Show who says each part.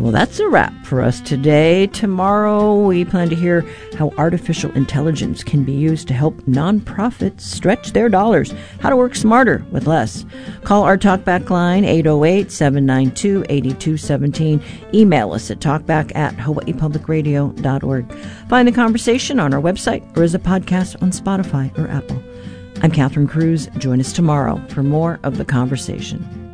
Speaker 1: Well, that's a wrap for us today. Tomorrow, we plan to hear how artificial intelligence can be used to help nonprofits stretch their dollars, how to work smarter with less. Call our Talkback line, 808-792-8217. Email us at talkback@hawaiipublicradio.org. Find the conversation on our website or as a podcast on Spotify or Apple. I'm Catherine Cruz. Join us tomorrow for more of the conversation.